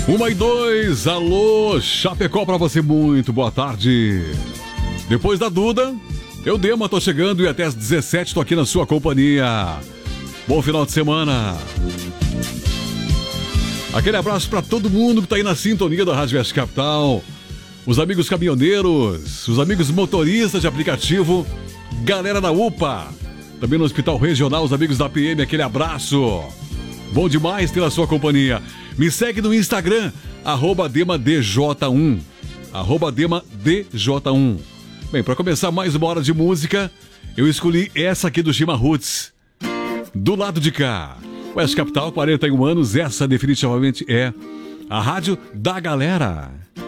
1 e 2, alô, Chapecó pra você, muito boa tarde. Depois da Duda, eu Dema, tô chegando e até às 17 tô aqui na sua companhia. Bom final de semana. Aquele abraço pra todo mundo que tá aí na sintonia da Rádio West Capital. Os amigos caminhoneiros, os amigos motoristas de aplicativo, galera da UPA, também no Hospital Regional, os amigos da PM, aquele abraço. Bom demais ter a sua companhia. Me segue no Instagram, @DemaDJ1. @DemaDJ1. Bem, para começar mais uma hora de música, eu escolhi essa aqui do Shima Roots. Do lado de cá, West Capital, 41 anos, essa definitivamente é a rádio da galera.